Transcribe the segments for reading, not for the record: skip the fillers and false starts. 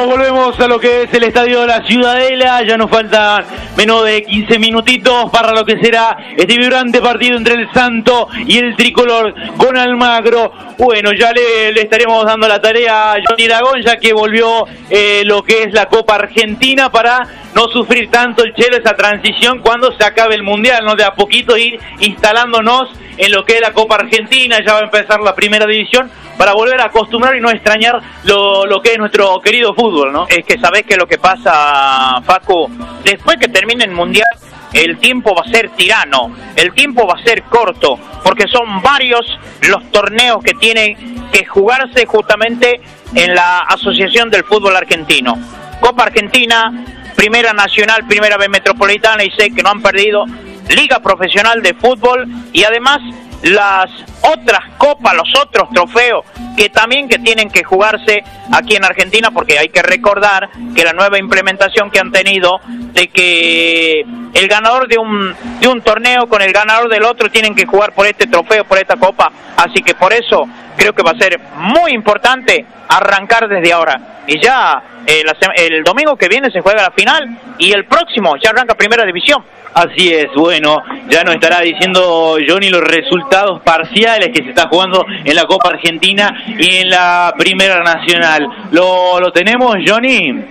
volvemos a lo que es el estadio de la Ciudadela. Ya nos faltan menos de 15 minutitos para lo que será este vibrante partido entre el Santo y el Tricolor con Almagro. Bueno, ya le estaremos dando la tarea a Johnny Dragón, ya que volvió lo que es la Copa Argentina, para no sufrir tanto el Chelo esa transición cuando se acabe el Mundial, ¿no? De a poquito ir instalándonos en lo que es la Copa Argentina. Ya va a empezar la primera división para volver a acostumbrar y no extrañar lo que es nuestro querido fútbol, ¿no? Es que sabés que lo que pasa, Facu, después que termine el Mundial, el tiempo va a ser tirano, el tiempo va a ser corto, porque son varios los torneos que tienen que jugarse justamente en la Asociación del Fútbol Argentino. Copa Argentina, Primera Nacional, Primera B Metropolitana, y sé que no han perdido Liga Profesional de Fútbol, y además las otras copas, los otros trofeos que tienen que jugarse aquí en Argentina, porque hay que recordar que la nueva implementación que han tenido de que el ganador de un torneo con el ganador del otro tienen que jugar por este trofeo, por esta copa, así que por eso creo que va a ser muy importante arrancar desde ahora. Y ya el domingo que viene se juega la final y el próximo ya arranca Primera División. Así es, bueno, ya nos estará diciendo Johnny los resultados parciales que se está jugando en la Copa Argentina y en la Primera Nacional. ¿Lo tenemos, Johnny?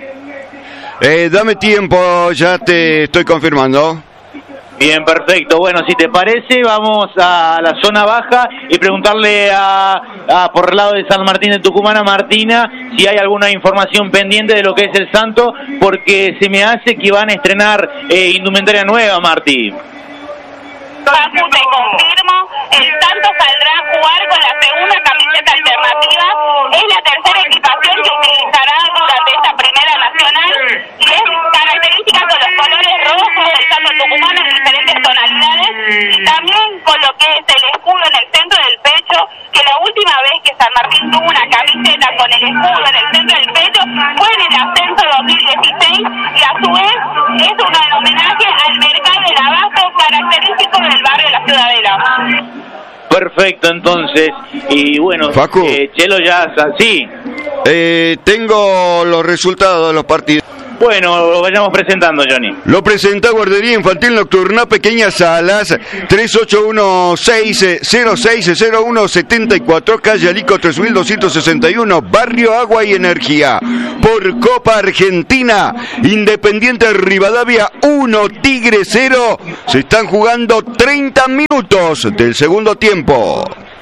Dame tiempo, ya te estoy confirmando. Bien, perfecto. Bueno, si te parece, vamos a la zona baja y preguntarle por el lado de San Martín de Tucumán a Martina si hay alguna información pendiente de lo que es el Santo, porque se me hace que van a estrenar indumentaria nueva, Martí. Papu, te confirmo, el Santo saldrá a jugar con la segunda camiseta alternativa. Es la tercera equipación que utilizará durante esta Primera Nacional y es característica con los colores rojos del Santo Tucumán en diferentes tonalidades, y también con lo que es el escudo en el centro del pecho, que la última vez que San Martín tuvo una camiseta con el escudo en el centro del pecho fue en el ascenso 2016, y a su vez es un homenaje al mercado del abasto característico del barrio de la Ciudadela. Perfecto, entonces, y bueno, Facu, Chelo ya, sí. Tengo los resultados de los partidos. Bueno, lo vayamos presentando, Johnny. Lo presenta Guardería Infantil Nocturna Pequeñas Salas, 3816-060174, calle Alico 3261, Barrio Agua y Energía. Por Copa Argentina, Independiente Rivadavia 1, Tigre 0. Se están jugando 30 minutos del segundo tiempo.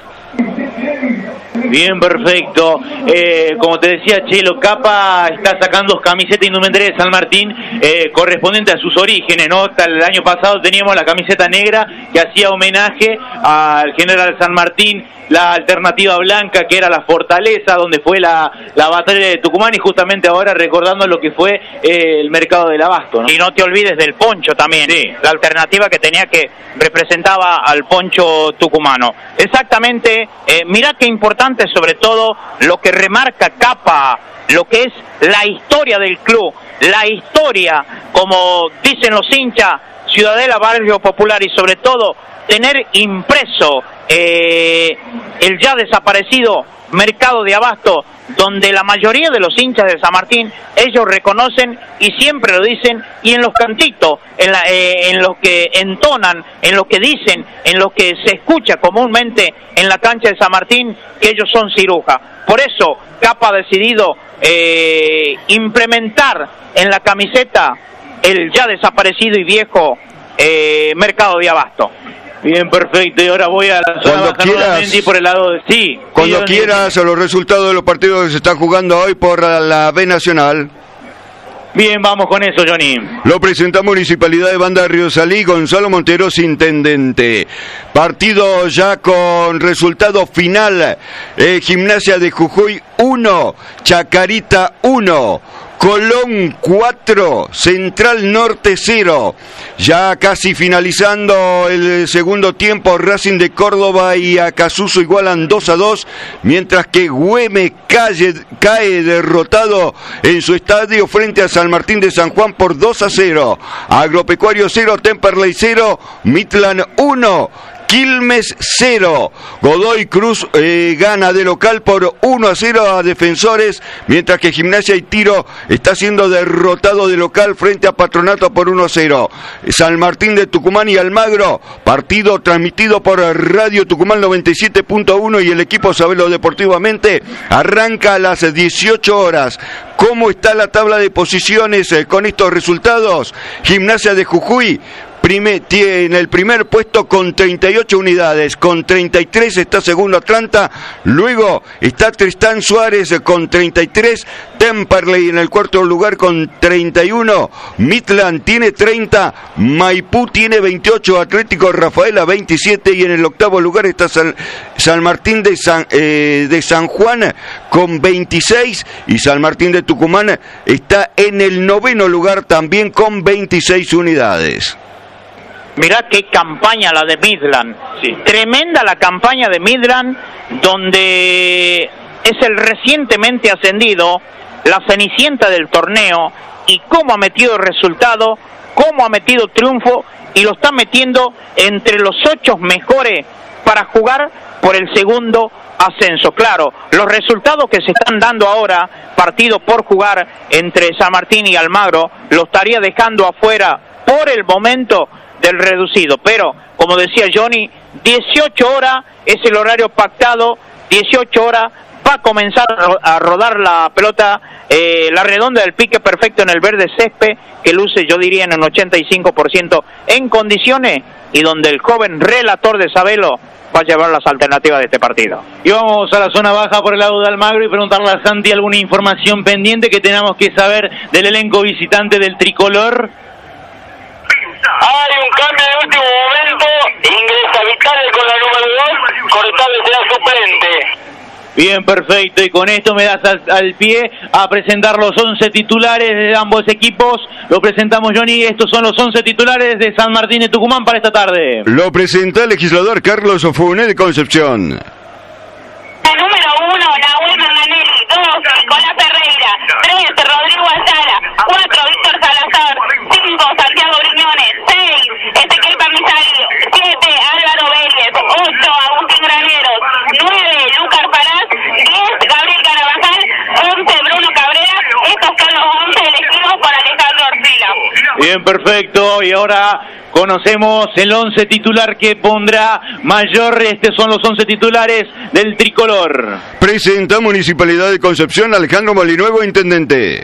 Bien, perfecto. Como te decía, Chelo, Capa está sacando camiseta indumentaria de San Martín correspondiente a sus orígenes, ¿no? Hasta el año pasado teníamos la camiseta negra que hacía homenaje al general San Martín, la alternativa blanca que era la Fortaleza, donde fue la batalla de Tucumán, y justamente ahora recordando lo que fue el mercado del abasto, ¿no? Y no te olvides del poncho también, sí, la alternativa que tenía, que representaba al poncho tucumano. Exactamente, mirá qué importante, sobre todo lo que remarca Capa, lo que es la historia del club, la historia, como dicen los hinchas, Ciudadela, barrio popular, y sobre todo tener impreso el ya desaparecido mercado de abasto, donde la mayoría de los hinchas de San Martín, ellos reconocen y siempre lo dicen, y en los cantitos, en lo que entonan, en lo que dicen, en lo que se escucha comúnmente en la cancha de San Martín, que ellos son ciruja. Por eso Capa ha decidido implementar en la camiseta el ya desaparecido y viejo mercado de abasto. Bien, perfecto. Y ahora voy a la zona baja nuevamente y por el lado de... Sí. Cuando quieras, los resultados de los partidos que se están jugando hoy por la B Nacional. Bien, vamos con eso, Johnny. Lo presenta Municipalidad de Banda Riosalí, Gonzalo Monteros, intendente. Partido ya con resultado final. Gimnasia de Jujuy 1, Chacarita 1. Colón 4, Central Norte 0. Ya casi finalizando el segundo tiempo, Racing de Córdoba y Acasuso igualan 2-2, mientras que Güemes cae derrotado en su estadio frente a San Martín de San Juan por 2-0. Agropecuario 0, Temperley 0, Midland 1. Quilmes 0. Godoy Cruz gana de local por 1-0 a Defensores, mientras que Gimnasia y Tiro está siendo derrotado de local frente a Patronato por 1-0. San Martín de Tucumán y Almagro, partido transmitido por Radio Tucumán 97.1 y el equipo Sabelo Deportivamente, arranca a las 18 horas. ¿Cómo está la tabla de posiciones con estos resultados? Gimnasia de Jujuy tiene el primer puesto con 38 unidades, con 33 está segundo Atlanta, luego está Tristán Suárez con 33, Temperley en el cuarto lugar con 31, Midland tiene 30, Maipú tiene 28, Atlético Rafaela 27 y en el octavo lugar está San Martín de San Juan con 26 y San Martín de Tucumán está en el noveno lugar también con 26 unidades. Mirá qué campaña la de Midland. Sí. Tremenda la campaña de Midland, donde es el recientemente ascendido, la cenicienta del torneo, y cómo ha metido resultado, cómo ha metido triunfo, y lo está metiendo entre los 8 mejores para jugar por el segundo ascenso. Claro, los resultados que se están dando ahora, partido por jugar entre San Martín y Almagro, lo estaría dejando afuera por el momento del reducido, pero como decía Johnny, 18 horas es el horario pactado, 18 horas va a comenzar a rodar la pelota, la redonda del pique perfecto en el verde césped, que luce, yo diría, en un 85% en condiciones, y donde el joven relator de Sabelo va a llevar las alternativas de este partido. Y vamos a la zona baja por el lado de Almagro y preguntarle a Santi alguna información pendiente que tenemos que saber del elenco visitante del tricolor. Hay un cambio de último momento, ingresa Vitale con la número 2, Cortales será suplente. Bien, perfecto, y con esto me das al pie a presentar los 11 titulares de ambos equipos. Lo presentamos, Johnny, estos son los 11 titulares de San Martín de Tucumán para esta tarde. Lo presenta el legislador Carlos Ofuné de Concepción. El número 1, Nahuel Manganelli. 2, Nicolás Ferreira. 3, Rodrigo Ayala. 4, Víctor Salazar. 5, Santiago Briñones. 6, Ezequiel Parmisario. 7, Álvaro Vélez. 8, Agustín Graneros. 9, Lucas Parás. 10, Gabriel Carabajal. 11, Bruno Cabrera. Estos son los 11 elegidos por Alejandro Orfila. Bien, perfecto, y ahora conocemos el 11 titular que pondrá Mayor. Estos son los 11 titulares del tricolor. Presenta Municipalidad de Concepción, Alejandro Molinuevo, intendente.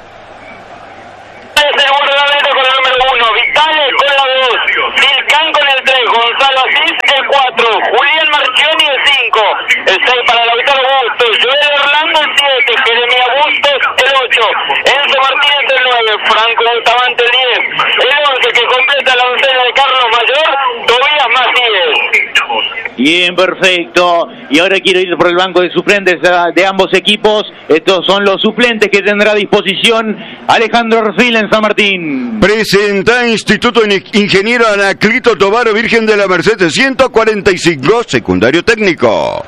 Es el guardameta con el número 1, Vitale con la 2, Vilcán con el 3, Gonzalo Asís el 4, Julián Marchioni el 5, el 6 para Lautaro Bustos, Joel Orlando el 7, Jeremia Bustos el 8, Enzo Martínez el 9, Franco Bustamante el 10, el 11 que completa la oncena de Carlos Mayor, Tobías Macías. Bien, perfecto. Y ahora quiero ir por el banco de suplentes de ambos equipos. Estos son los suplentes que tendrá a disposición Alejandro Orfila en San Martín. Presenta Instituto Ingeniero Anaclito Tobar Virgen de la Merced 145, secundario técnico.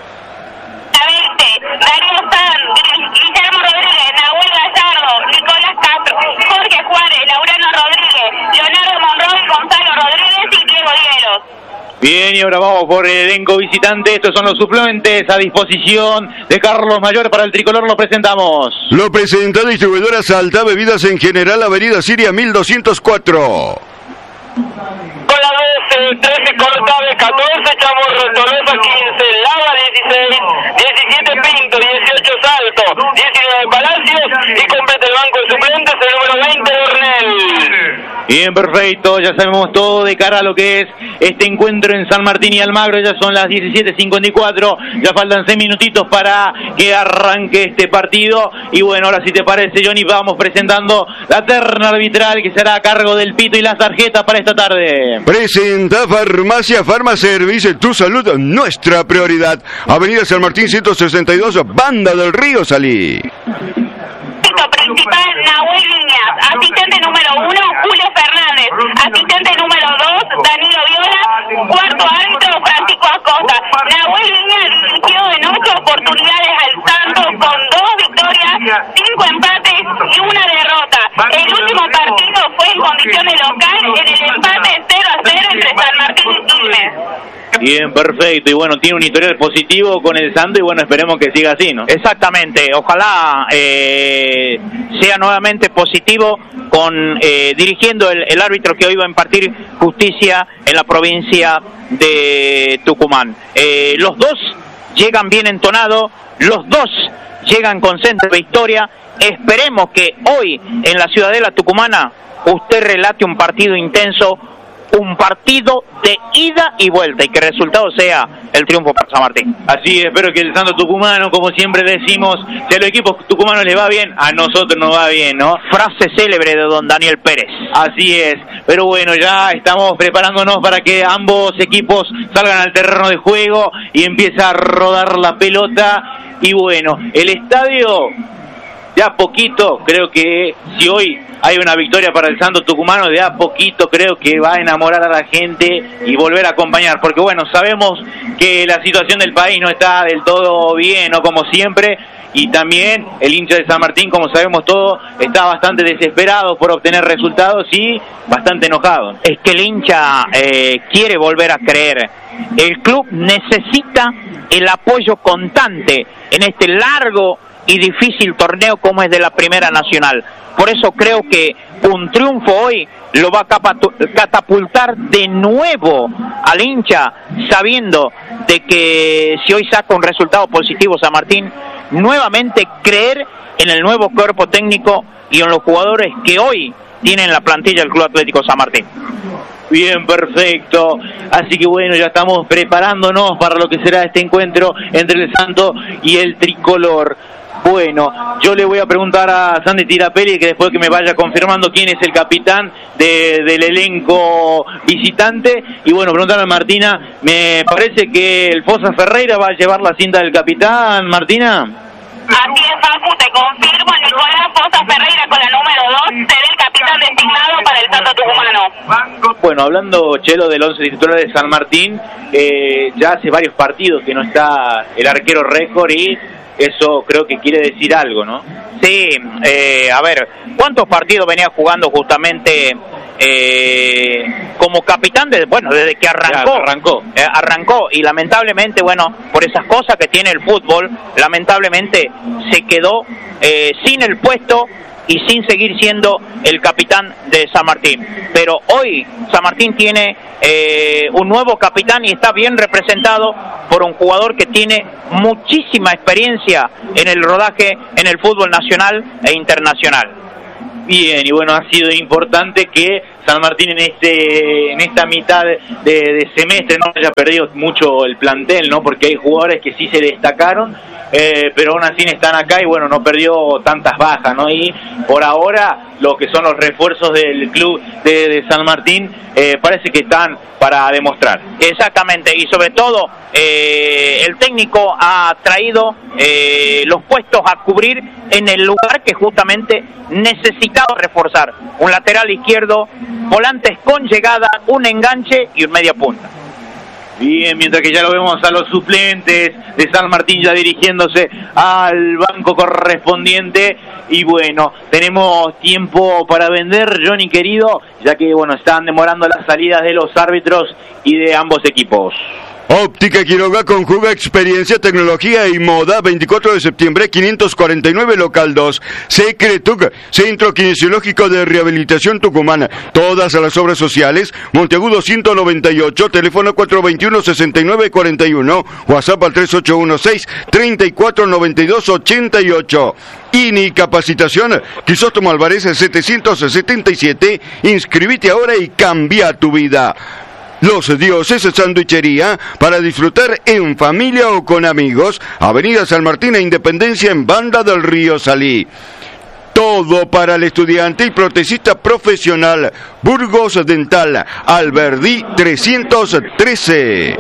Darío Sanz, Guillermo Rodríguez, Nahuel Gallardo, Nicolás Castro, Jorge Juárez, Laureano Rodríguez, Leonardo Monroy, Gonzalo Rodríguez y Diego Hielos. Bien, y ahora vamos por el elenco visitante. Estos son los suplentes a disposición de Carlos Mayor para el tricolor. Lo presentamos. Lo presenta distribuidora Salta Bebidas en General, Avenida Siria 1204. Con la 12, 13 Cortales, 14 Chamorro, Tolosa 15, Lava 16, 17 Pinto, 18 Salto, 19 Palacios y completa el banco de suplentes el número 20 Ornel. Bien, perfecto, ya sabemos todo de cara a lo que es este encuentro en San Martín y Almagro. Ya son las 17:54, ya faltan 6 minutitos para que arranque este partido. Y bueno, ahora si te parece, Johnny, vamos presentando la terna arbitral que será a cargo del pito y las tarjetas para esta tarde. Presenta Farmacia Farmaservice, tu salud, nuestra prioridad. Avenida San Martín 162, Banda del Río Salí. Principal, Nahuel Viñas. Asistente número 1, Julio Fernández. Asistente número 2, Danilo Viola. Cuarto árbitro, Francisco Acosta. Nahuel Viñas dirigió en 8 oportunidades al Santos con 2 victorias, 5 empates y 1 derrota. El último partido fue en condiciones local en el empate 0-0 entre San Martín y Quilmes. Bien, perfecto. Y bueno, tiene un historial positivo con el Santo y bueno, esperemos que siga así, ¿no? Exactamente. Ojalá sea nuevamente positivo con dirigiendo el árbitro que hoy va a impartir justicia en la provincia de Tucumán. Los dos llegan bien entonados, los dos llegan con centro de victoria. Esperemos que hoy en la Ciudadela Tucumana usted relate un partido intenso, un partido de ida y vuelta y que el resultado sea el triunfo para San Martín. Así es, espero que el Santo Tucumano, como siempre decimos, si a los equipos tucumanos les va bien, a nosotros nos va bien, ¿no? Frase célebre de don Daniel Pérez. Así es, pero bueno, ya estamos preparándonos para que ambos equipos salgan al terreno de juego y empiece a rodar la pelota. Y bueno, el estadio, de a poquito, creo que si hoy hay una victoria para el Santo Tucumano, de a poquito creo que va a enamorar a la gente y volver a acompañar, porque bueno, sabemos que la situación del país no está del todo bien, ¿no? Como siempre, y también el hincha de San Martín, como sabemos todos, está bastante desesperado por obtener resultados y bastante enojado. Es que el hincha quiere volver a creer. El club necesita el apoyo constante en este largo y difícil torneo como es de la Primera Nacional. Por eso creo que un triunfo hoy lo va a catapultar de nuevo al hincha, sabiendo de que si hoy saca un resultado positivo San Martín, nuevamente creer en el nuevo cuerpo técnico y en los jugadores que hoy tienen la plantilla del Club Atlético San Martín. Bien, perfecto. Así que bueno, ya estamos preparándonos para lo que será este encuentro entre el Santo y el Tricolor. Bueno, yo le voy a preguntar a Sandy Tirapelli que después que me vaya confirmando quién es el capitán del elenco visitante. Y bueno, preguntarle a Martina, me parece que el Fosa Ferreira va a llevar la cinta del capitán, Martina. Así es, Facu, te confirmo, Nicolás Fosa Ferreira con la número 2, será el capitán designado para el Santo Tucumano. Bueno, hablando, Chelo, del 11 titular de San Martín, ya hace varios partidos que no está el arquero récord y eso creo que quiere decir algo, ¿no? Sí, a ver, ¿cuántos partidos venía jugando justamente como capitán? Desde que arrancó y lamentablemente, bueno, por esas cosas que tiene el fútbol, lamentablemente se quedó sin el puesto y sin seguir siendo el capitán de San Martín. Pero hoy San Martín tiene un nuevo capitán y está bien representado por un jugador que tiene muchísima experiencia en el rodaje en el fútbol nacional e internacional. Bien, y bueno, ha sido importante que San Martín en esta mitad de semestre no haya perdido mucho el plantel, ¿no? Porque hay jugadores que sí se destacaron, pero aún así están acá y bueno, no perdió tantas bajas, ¿no? Y por ahora lo que son los refuerzos del club de San Martín parece que están para demostrar. Exactamente, y sobre todo el técnico ha traído los puestos a cubrir en el lugar que justamente necesitaba reforzar. Un lateral izquierdo, volantes con llegada, un enganche y un media punta. Bien, mientras que ya lo vemos a los suplentes de San Martín ya dirigiéndose al banco correspondiente. Y bueno, tenemos tiempo para vender, Johnny querido, ya que bueno, están demorando las salidas de los árbitros y de ambos equipos. Óptica Quiroga conjuga experiencia, tecnología y moda. 24 de septiembre, 549, local 2. Secretuc, Centro Kinesiológico de Rehabilitación Tucumana. Todas las obras sociales. Monteagudo 198, teléfono 421-6941. WhatsApp al 3816-349288. INI Capacitación, Crisóstomo Álvarez 777. Inscribite ahora y cambia tu vida. Los Dioses Sandwichería, para disfrutar en familia o con amigos. Avenida San Martín e Independencia en Banda del Río Salí. Todo para el estudiante y protecista profesional. Burgos Dental, Alberdi 313.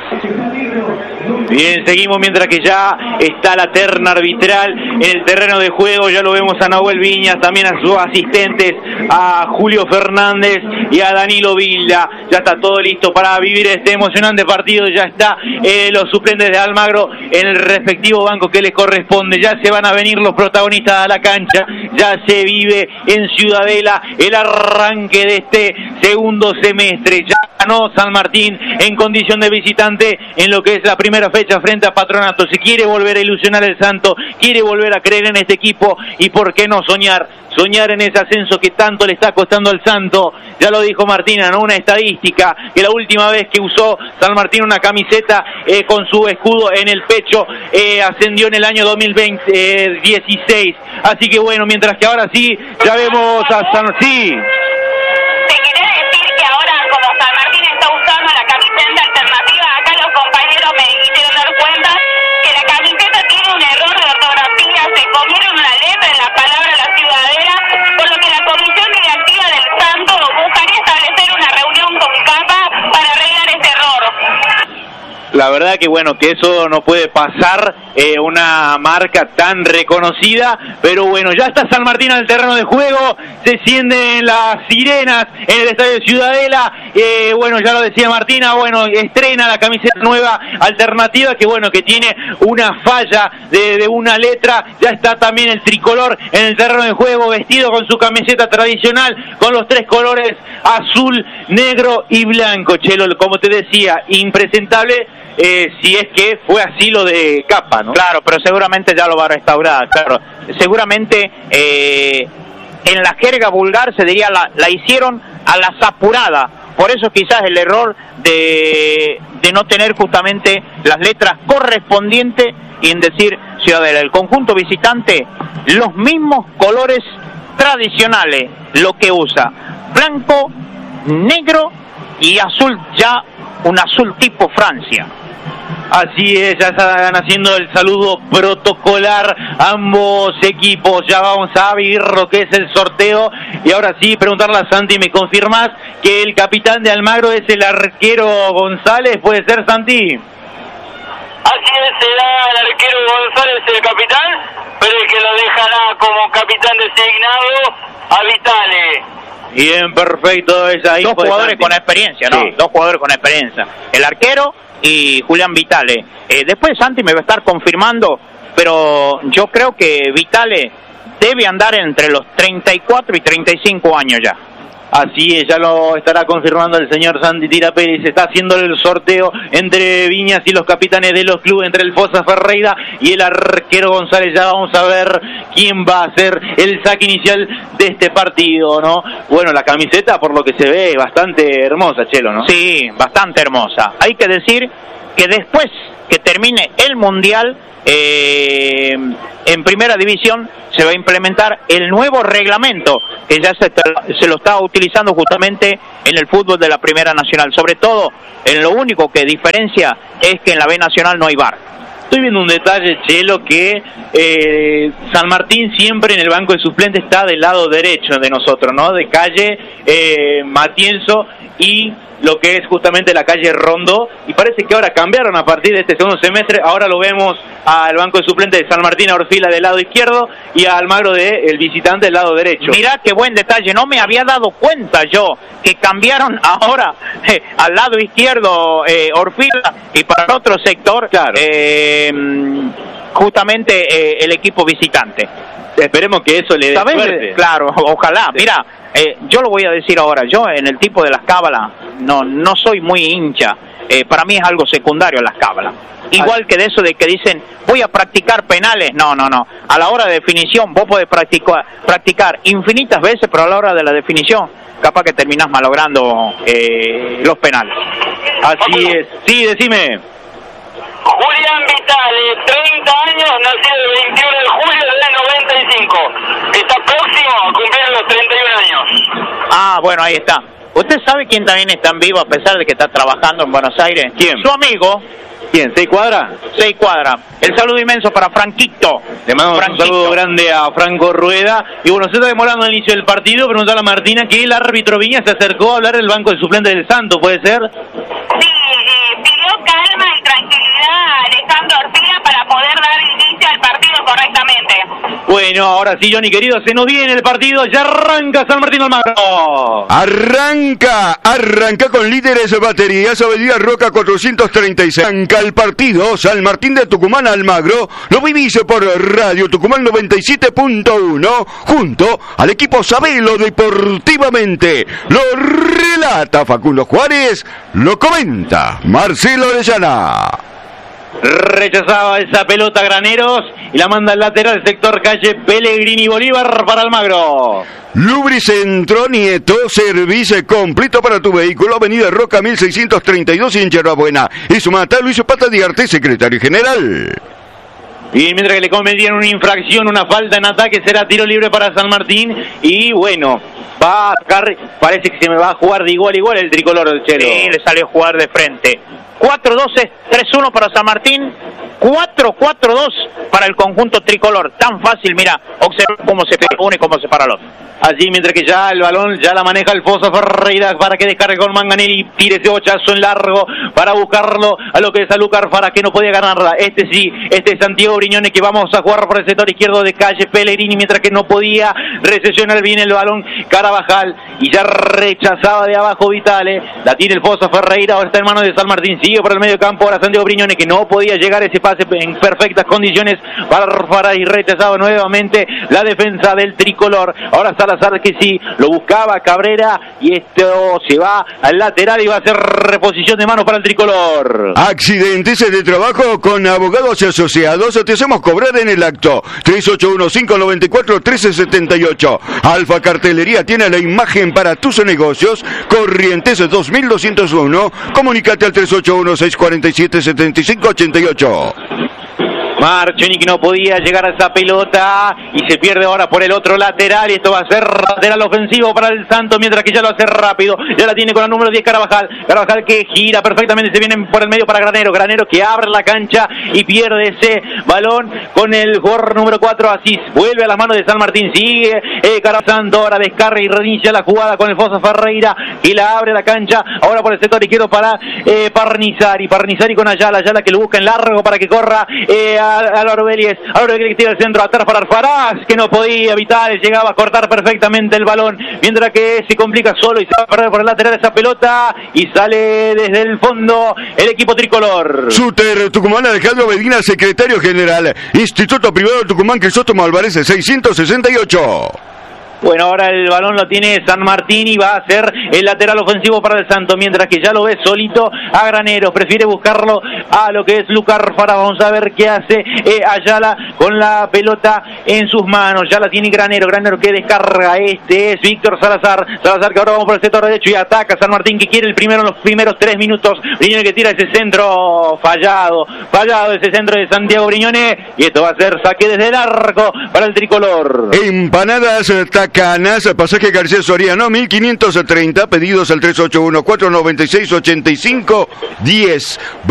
Bien, seguimos mientras que ya está la terna arbitral en el terreno de juego. Ya lo vemos a Nahuel Viñas, también a sus asistentes, a Julio Fernández y a Danilo Vilda. Ya está todo listo para vivir este emocionante partido. Ya está los suplentes de Almagro en el respectivo banco que les corresponde. Ya se van a venir los protagonistas a la cancha. Ya se vive en Ciudadela el arranque de este segundo semestre. Ya ganó San Martín en condición de visitante en lo que es la primera fecha frente a Patronato. Si quiere volver a ilusionar el Santo, quiere volver a creer en este equipo y por qué no soñar en ese ascenso que tanto le está costando al Santo. Ya lo dijo Martina, ¿no? Una estadística, que la última vez que usó San Martín una camiseta con su escudo en el pecho ascendió en el año 2016. Así que bueno, mientras que ahora sí, ya vemos a San... Sí. Te quería decir que ahora, como San Martín está usando la camiseta alternativa, acá los compañeros me hicieron dar cuenta que la camiseta tiene un error de ortografía, se comieron una letra en la palabra La Ciudadela, por lo que la comisión directiva del Santo buscaría establecer una reunión con Capa para arreglar este error. La verdad que bueno, que eso no puede pasar, una marca tan reconocida, pero bueno, ya está San Martín al terreno de juego, se sienten las sirenas en el estadio de Ciudadela, bueno, ya lo decía Martina, bueno, estrena la camiseta nueva alternativa, que bueno, que tiene una falla de una letra, ya está también el tricolor en el terreno de juego, vestido con su camiseta tradicional, con los tres colores azul, negro y blanco. Chelo, como te decía, impresentable, si es que fue así lo de Capa, ¿no? Claro, pero seguramente ya lo va a restaurar, claro. Seguramente en la jerga vulgar se diría la hicieron a la apurada. Por eso quizás el error de no tener justamente las letras correspondientes y en decir Ciudadela. El conjunto visitante, los mismos colores tradicionales, lo que usa. Blanco, negro y azul, ya un azul tipo Francia. Así es, ya están haciendo el saludo protocolar ambos equipos. Ya vamos a abrir lo que es el sorteo. Y ahora sí, preguntarle a Santi, ¿me confirmas que el capitán de Almagro es el arquero González? ¿Puede ser, Santi? Así es, será el arquero González el capitán, pero el que lo dejará como capitán designado a Vitale. Bien, perfecto. Dos jugadores con experiencia, ¿no? Sí. Dos jugadores con experiencia. El arquero y Julián Vitale. Después Santi me va a estar confirmando, pero yo creo que Vitale debe andar entre los 34 y 35 años ya. Así es, ya lo estará confirmando el señor Santi Tirapelli. Se está haciendo el sorteo entre Viñas y los capitanes de los clubes, entre el Fosa Ferreira y el arquero González. Ya vamos a ver quién va a ser el saque inicial de este partido, ¿no? Bueno, la camiseta, por lo que se ve, bastante hermosa, Chelo, ¿no? Sí, bastante hermosa. Hay que decir que después que termine el Mundial, en primera división se va a implementar el nuevo reglamento que ya se lo está utilizando justamente en el fútbol de la Primera Nacional. Sobre todo, en lo único que diferencia es que en la B Nacional no hay VAR. Estoy viendo un detalle, Chelo, que San Martín siempre en el banco de suplentes está del lado derecho de nosotros, ¿no? De calle Matienzo y lo que es justamente la calle Rondó, y parece que ahora cambiaron a partir de este segundo semestre. Ahora lo vemos al banco de suplentes de San Martín a Orfila del lado izquierdo y a Almagro el visitante del lado derecho. Mirá qué buen detalle, no me había dado cuenta yo que cambiaron ahora al lado izquierdo Orfila y para el otro sector, claro, justamente el equipo visitante. Esperemos que eso le dé suerte. Claro, ojalá. Sí. Mira, yo lo voy a decir ahora, yo en el tipo de las cábalas no soy muy hincha, para mí es algo secundario las cábalas. Igual que de eso de que dicen, voy a practicar penales, no. A la hora de definición vos podés practicar infinitas veces, pero a la hora de la definición capaz que terminás malogrando los penales. Así es. Sí, decime. Julián Vitale, 30 años, nacido el 21 de julio del 95. Está próximo a cumplir los 31 años. Ah, bueno, ahí está. ¿Usted sabe quién también está en vivo a pesar de que está trabajando en Buenos Aires? ¿Quién? Su amigo. ¿Quién? ¿6 Cuadra? 6 Cuadra. El saludo inmenso para Franquito. Le mandamos un saludo grande a Franco Rueda. Y bueno, se está demorando el inicio del partido. Preguntarle a Martina que el árbitro Viñas se acercó a hablar del banco de suplentes del Santo, ¿puede ser? Sí, pidió calma y tranquilidad a Alejandro Orfila para poder dar inicio al partido correctamente. Bueno, ahora sí, Johnny querido, se nos viene el partido, ya arranca San Martín Almagro. Arranca con líderes de baterías, Avenida Roca 436. Arranca el partido, San Martín de Tucumán Almagro, lo vivís por Radio Tucumán 97.1, junto al equipo Sabelo Deportivamente. Lo relata Facundo Juárez, lo comenta Marcelo Orellana. Rechazaba esa pelota Graneros y la manda al lateral sector calle Pellegrini Bolívar para Almagro. Lubricentro Nieto, servicio completo para tu vehículo, Avenida Roca 1632 en Yerbabuena. Y su mata Luis Pata Diarte, secretario general. Y mientras que le cometían una infracción, una falta en ataque, será tiro libre para San Martín. Y bueno, va a sacar, parece que se me va a jugar de igual a igual el tricolor del Chelo. Sí, le salió a jugar de frente. 4-2, 3-1 para San Martín, 4-4-2 para el conjunto tricolor. Tan fácil, mira, observa cómo se pega uno y cómo se para el otro. Allí, mientras que ya el balón ya la maneja el Fosa Ferreira para que descargue con Manganelli, tire ese bochazo en largo para buscarlo a lo que es a Lucar Fara, que no podía ganarla. Este es Santiago Briñones, que vamos a jugar por el sector izquierdo de calle Pellegrini, mientras que no podía recesionar bien el balón Carabajal, y ya rechazaba de abajo Vitale, la tiene el Fosa Ferreira, ahora está en manos de San Martín, sigue por el medio campo, ahora Santiago Briñones, que no podía llegar ese pase en perfectas condiciones para Fara, y rechazaba nuevamente la defensa del tricolor. Ahora Salazar, que sí, lo buscaba Cabrera, y esto se va al lateral y va a ser reposición de manos para el tricolor. Accidentes de trabajo con Abogados y Asociados, te hacemos cobrar en el acto. 381-594-1378. Alfa Cartelería tiene la imagen para tus negocios. Corrientes 2201. Comunícate al 381-647-7588. Marchoni, que no podía llegar a esa pelota y se pierde ahora por el otro lateral, y esto va a ser lateral ofensivo para el Santos, mientras que ya lo hace rápido, ya la tiene con el número 10 Carabajal que gira perfectamente, se viene por el medio para Granero que abre la cancha y pierde ese balón con el jugador número 4, Asís, vuelve a las manos de San Martín, sigue Santos, ahora descarga y reinicia la jugada con el Fosa Ferreira, y la abre la cancha, ahora por el sector izquierdo para Parnizari con Ayala que lo busca en largo para que corra Álvaro Vélez que tira el centro atrás para Alfaraz, que no podía evitar, llegaba a cortar perfectamente el balón, mientras que se complica solo y se va a perder por el lateral esa pelota, y sale desde el fondo el equipo tricolor. Súter Tucumán, Alejandro Medina, secretario general, Instituto Privado Tucumán, Crisóstomo Álvarez, 668. Bueno, ahora el balón lo tiene San Martín y va a ser el lateral ofensivo para el Santos, mientras que ya lo ve solito a Graneros, prefiere buscarlo a lo que es Lucar Fara. Vamos a ver qué hace Ayala con la pelota en sus manos, ya la tiene Granero que descarga, este es Víctor Salazar que ahora vamos por el sector derecho y ataca San Martín, que quiere el primero en los primeros 3 minutos, Briñones que tira ese centro fallado ese centro de Santiago Briñones, y esto va a ser saque desde el arco para el tricolor. Empanadas Tacanas, pasaje García Soriano, 1530, pedidos al 381-496-85-10.